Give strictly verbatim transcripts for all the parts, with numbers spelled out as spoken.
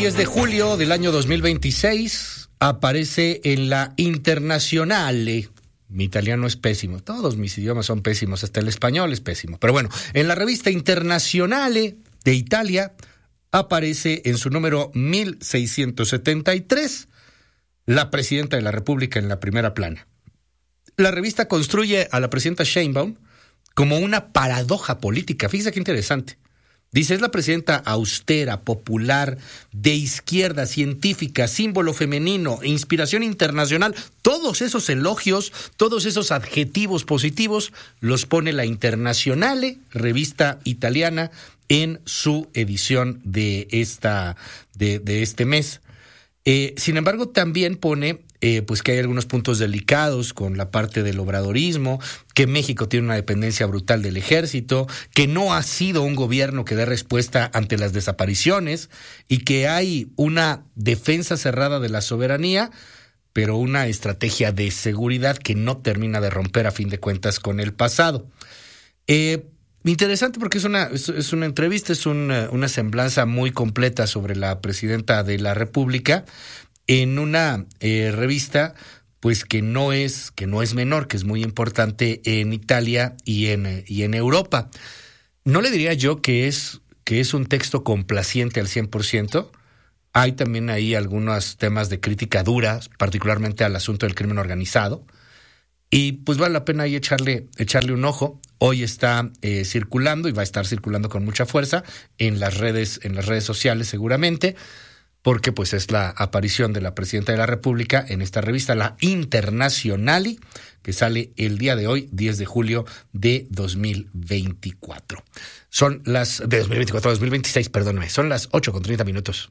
diez de julio del año dos mil veintiséis aparece en la Internazionale. Mi italiano es pésimo, todos mis idiomas son pésimos, hasta el español es pésimo. Pero bueno, en la revista Internazionale de Italia aparece en su número mil seiscientos setenta y tres la presidenta de la República en la primera plana. La revista construye a la presidenta Sheinbaum como una paradoja política. Fíjese qué interesante. Dice, es la presidenta austera, popular, de izquierda, científica, símbolo femenino, inspiración internacional. Todos esos elogios, todos esos adjetivos positivos los pone la Internazionale, revista italiana, en su edición de, esta, de, de este mes. Eh, sin embargo, también pone eh, pues que hay algunos puntos delicados con la parte del obradorismo, que México tiene una dependencia brutal del ejército, que no ha sido un gobierno que dé respuesta ante las desapariciones y que hay una defensa cerrada de la soberanía, pero una estrategia de seguridad que no termina de romper a fin de cuentas con el pasado. Eh, Interesante porque es una, es, es una entrevista, es una, una semblanza muy completa sobre la presidenta de la República en una eh, revista pues que no es que no es menor, que es muy importante en Italia y en, y en Europa. No le diría yo que es, que es un texto complaciente al cien por ciento. Hay también ahí algunos temas de crítica dura, particularmente al asunto del crimen organizado. Y pues vale la pena ahí echarle, echarle un ojo. Hoy está eh, circulando y va a estar circulando con mucha fuerza en las redes, en las redes sociales seguramente, porque pues es la aparición de la presidenta de la República en esta revista, la Internazionale, que sale el día de hoy, diez de julio de dos mil veinticuatro. Son las, de dos mil veinticuatro, dos mil veintiséis, perdóneme, son las ocho con treinta minutos.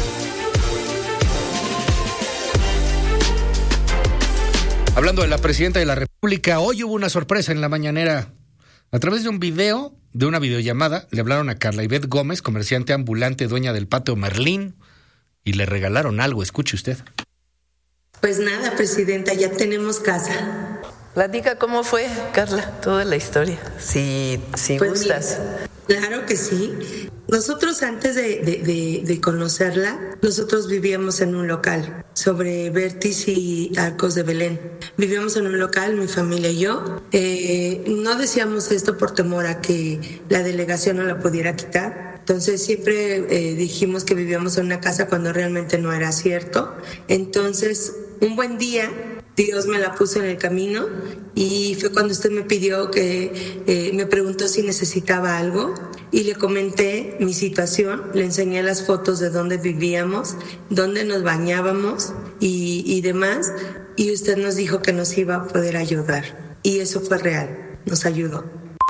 Hablando de la presidenta de la República, hoy hubo una sorpresa en la mañanera. A través de un video, de una videollamada, le hablaron a Carla Ivette Gómez, comerciante ambulante, dueña del Patio Merlín, y le regalaron algo. Escuche usted. Pues nada, presidenta, ya tenemos casa. Platica cómo fue, Carla, toda la historia, si, si pues gustas. Mira, claro que sí. Nosotros antes de, de, de, de conocerla, nosotros vivíamos en un local sobre Vértiz y Arcos de Belén. Vivíamos en un local, mi familia y yo. Eh, no decíamos esto por temor a que la delegación no la pudiera quitar. Entonces siempre eh, dijimos que vivíamos en una casa cuando realmente no era cierto. Entonces, un buen día, Dios me la puso en el camino y fue cuando usted me pidió que eh, me preguntó si necesitaba algo y le comenté mi situación, le enseñé las fotos de dónde vivíamos, dónde nos bañábamos y, y demás, y usted nos dijo que nos iba a poder ayudar y eso fue real, nos ayudó.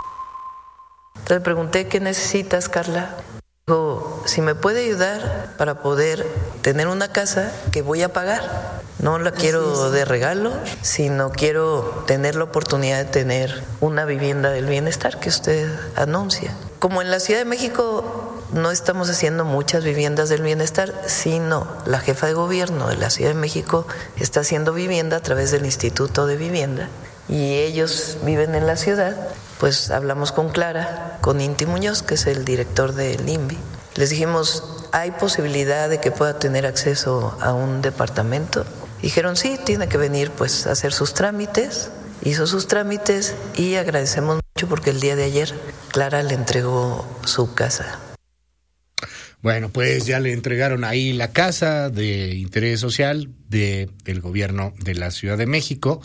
Te pregunté qué necesitas, Carla. Dijo, si me puede ayudar para poder tener una casa que voy a pagar. No la quiero de regalo, sino quiero tener la oportunidad de tener una vivienda del bienestar que usted anuncia. Como en la Ciudad de México no estamos haciendo muchas viviendas del bienestar, sino la jefa de gobierno de la Ciudad de México está haciendo vivienda a través del Instituto de Vivienda y ellos viven en la ciudad. Pues hablamos con Clara, con Inti Muñoz, que es el director del I N V I. Les dijimos, ¿hay posibilidad de que pueda tener acceso a un departamento? Dijeron, sí, tiene que venir pues a hacer sus trámites. Hizo sus trámites y agradecemos mucho porque el día de ayer Clara le entregó su casa. Bueno, pues ya le entregaron ahí la casa de interés social de, del gobierno de la Ciudad de México.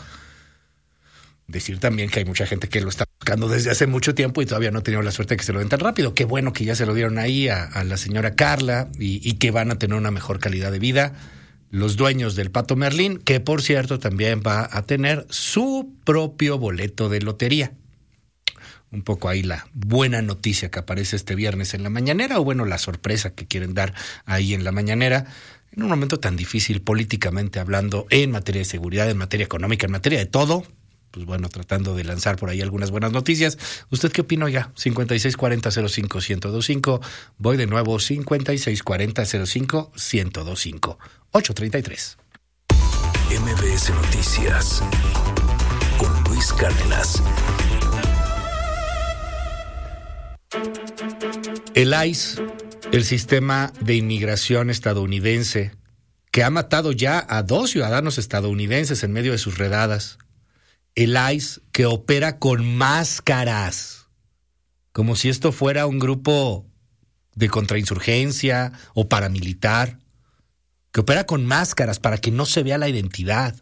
Decir también que hay mucha gente que lo está buscando desde hace mucho tiempo y todavía no ha tenido la suerte de que se lo den tan rápido. Qué bueno que ya se lo dieron ahí a, a la señora Carla y, y que van a tener una mejor calidad de vida. Los dueños del Patio Merlín, que por cierto también va a tener su propio boleto de lotería. Un poco ahí la buena noticia que aparece este viernes en la mañanera, o bueno, la sorpresa que quieren dar ahí en la mañanera, en un momento tan difícil políticamente hablando, en materia de seguridad, en materia económica, en materia de todo. Pues bueno, tratando de lanzar por ahí algunas buenas noticias. ¿Usted qué opina ya? cincuenta y seis cuarenta cero cinco ciento veinticinco. Voy de nuevo, cincuenta y seis cuarenta cero cinco ciento veinticinco. ocho treinta y tres. M B S Noticias con Luis Cárdenas. El I C E el sistema de inmigración estadounidense, que ha matado ya a dos ciudadanos estadounidenses en medio de sus redadas. El I C E, que opera con máscaras, como si esto fuera un grupo de contrainsurgencia o paramilitar, que opera con máscaras para que no se vea la identidad.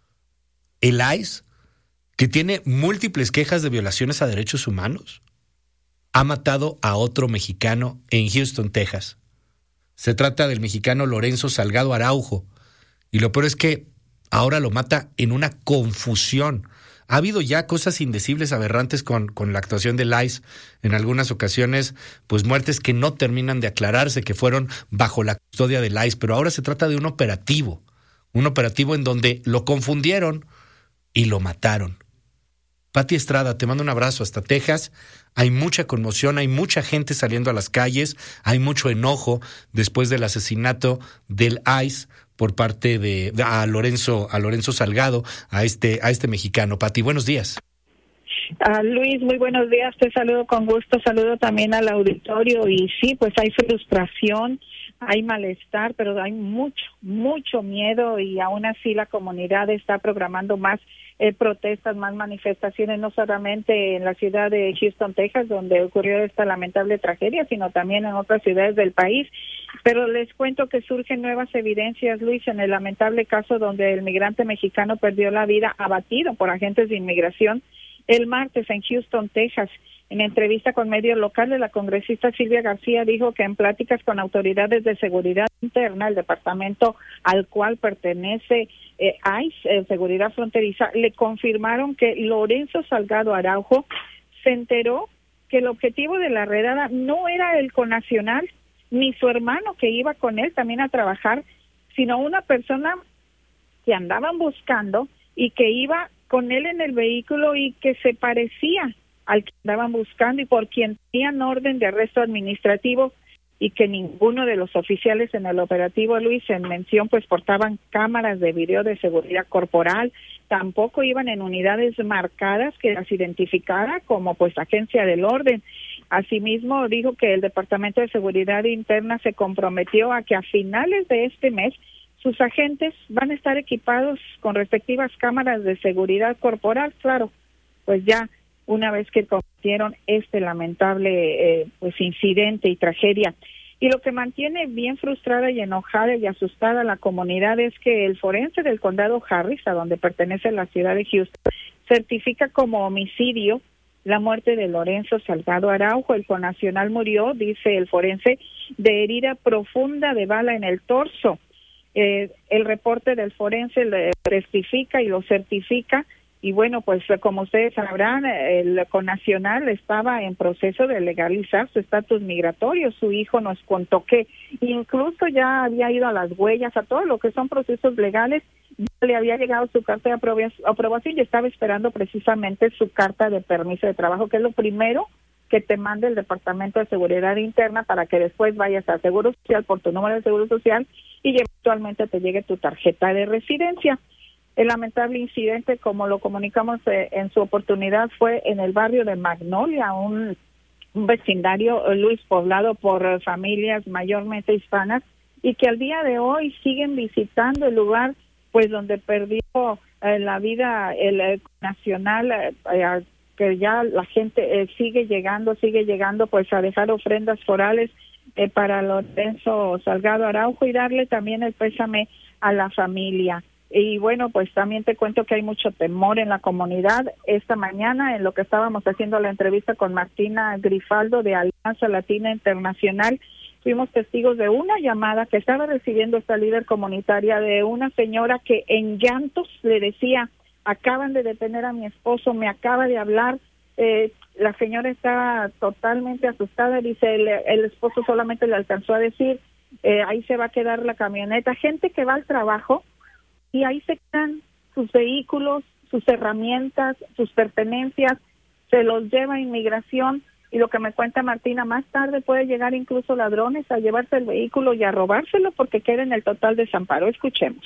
El I C E, que tiene múltiples quejas de violaciones a derechos humanos, ha matado a otro mexicano en Houston, Texas. Se trata del mexicano Lorenzo Salgado Araujo, y lo peor es que ahora lo mata en una confusión. Ha habido ya cosas indecibles, aberrantes con, con la actuación del I C E. En algunas ocasiones, pues muertes que no terminan de aclararse, que fueron bajo la custodia del I C E. Pero ahora se trata de un operativo. Un operativo en donde lo confundieron y lo mataron. Pati Estrada, te mando un abrazo hasta Texas. Hay mucha conmoción, hay mucha gente saliendo a las calles, hay mucho enojo después del asesinato del I C E por parte de a Lorenzo, a Lorenzo Salgado, a este, a este mexicano. Pati, buenos días. Uh, Luis, muy buenos días, te saludo con gusto, saludo también al auditorio. Y sí, pues hay frustración, hay malestar, pero hay mucho, mucho miedo, y aún así la comunidad está programando más eh, protestas, más manifestaciones, no solamente en la ciudad de Houston, Texas, donde ocurrió esta lamentable tragedia, sino también en otras ciudades del país. Pero les cuento que surgen nuevas evidencias, Luis, en el lamentable caso donde el migrante mexicano perdió la vida abatido por agentes de inmigración el martes en Houston, Texas. En entrevista con medios locales, la congresista Silvia García dijo que en pláticas con autoridades de seguridad interna, el departamento al cual pertenece eh, I C E, eh, Seguridad Fronteriza, le confirmaron que Lorenzo Salgado Araujo se enteró que el objetivo de la redada no era el connacional, ni su hermano que iba con él también a trabajar, sino una persona que andaban buscando y que iba con él en el vehículo y que se parecía al que andaban buscando y por quien tenían orden de arresto administrativo, y que ninguno de los oficiales en el operativo, Luis, en mención, pues portaban cámaras de video de seguridad corporal, tampoco iban en unidades marcadas que las identificara como pues agencia del orden. Asimismo, dijo que el Departamento de Seguridad Interna se comprometió a que a finales de este mes sus agentes van a estar equipados con respectivas cámaras de seguridad corporal, claro, pues ya una vez que cometieron este lamentable eh, pues incidente y tragedia. Y lo que mantiene bien frustrada y enojada y asustada a la comunidad es que el forense del condado Harris, a donde pertenece la ciudad de Houston, certifica como homicidio la muerte de Lorenzo Salgado Araujo. El connacional murió, dice el forense, de herida profunda de bala en el torso. Eh, el reporte del forense lo testifica y lo certifica. Y bueno, pues como ustedes sabrán, el connacional estaba en proceso de legalizar su estatus migratorio. Su hijo nos contó que incluso ya había ido a las huellas, a todo lo que son procesos legales, ya le había llegado su carta de aprobación y estaba esperando precisamente su carta de permiso de trabajo, que es lo primero que te manda el Departamento de Seguridad Interna para que después vayas al Seguro Social por tu número de Seguro Social y eventualmente te llegue tu tarjeta de residencia. El lamentable incidente, como lo comunicamos eh, en su oportunidad, fue en el barrio de Magnolia, un, un vecindario, Luis, poblado por eh, familias mayormente hispanas, y que al día de hoy siguen visitando el lugar pues donde perdió eh, la vida el, el nacional, eh, eh, que ya la gente eh, sigue llegando, sigue llegando pues a dejar ofrendas florales eh, para Lorenzo Salgado Araujo y darle también el pésame a la familia. Y bueno, pues también te cuento que hay mucho temor en la comunidad. Esta mañana, en lo que estábamos haciendo la entrevista con Martina Grifaldo de Alianza Latina Internacional, fuimos testigos de una llamada que estaba recibiendo esta líder comunitaria de una señora que en llantos le decía: acaban de detener a mi esposo, me acaba de hablar. Eh, la señora estaba totalmente asustada, dice, el, el esposo solamente le alcanzó a decir, eh, ahí se va a quedar la camioneta. Gente que va al trabajo y ahí se quedan sus vehículos, sus herramientas, sus pertenencias, se los lleva a inmigración, y lo que me cuenta Martina, más tarde puede llegar incluso ladrones a llevarse el vehículo y a robárselo porque queda en el total desamparo. Escuchemos.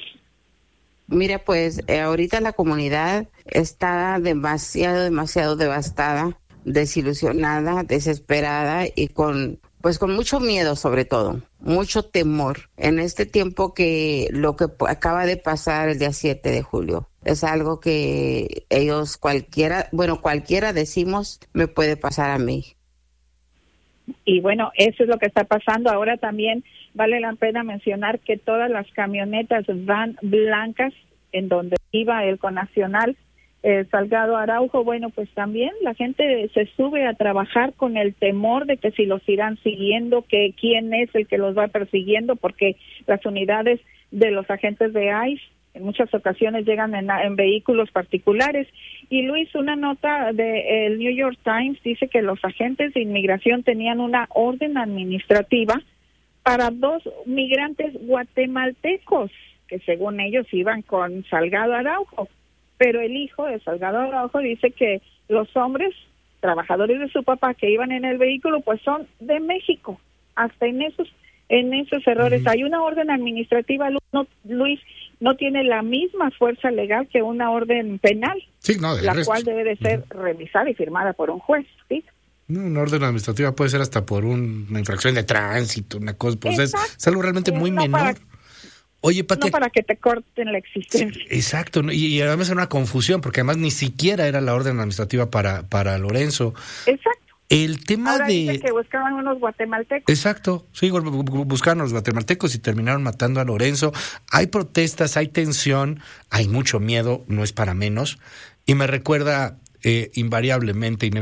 Mira, pues eh, ahorita la comunidad está demasiado, demasiado devastada, desilusionada, desesperada y con pues con mucho miedo, sobre todo, mucho temor en este tiempo que lo que acaba de pasar el día siete de julio. Es algo que ellos cualquiera, bueno, cualquiera decimos, me puede pasar a mí. Y bueno, eso es lo que está pasando. Ahora también vale la pena mencionar que todas las camionetas van blancas en donde iba el Conacional, eh, Salgado Araujo, bueno, pues también la gente se sube a trabajar con el temor de que si los irán siguiendo, que quién es el que los va persiguiendo, porque las unidades de los agentes de I C E en muchas ocasiones llegan en, en vehículos particulares. Y Luis, una nota del New York Times dice que los agentes de inmigración tenían una orden administrativa para dos migrantes guatemaltecos que según ellos iban con Salgado Araujo, pero el hijo de Salgado Araujo dice que los hombres, trabajadores de su papá que iban en el vehículo, pues son de México. Hasta en esos en esos errores uh-huh. hay una orden administrativa, no, Luis, no tiene la misma fuerza legal que una orden penal, sí, no, la resto. cual debe de ser uh-huh. revisada y firmada por un juez, ¿sí? Una orden administrativa puede ser hasta por un, una infracción de tránsito, una cosa, pues es, es algo realmente muy no menor. Para, Oye, Pati, no para que te corten la existencia. Sí, exacto, y, y además era una confusión, porque además ni siquiera era la orden administrativa para, para Lorenzo. Exacto. El tema Ahora de... dicen que buscaban unos guatemaltecos. Exacto, sí, buscaron a los guatemaltecos y terminaron matando a Lorenzo. Hay protestas, hay tensión, hay mucho miedo, no es para menos. Y me recuerda eh, invariablemente,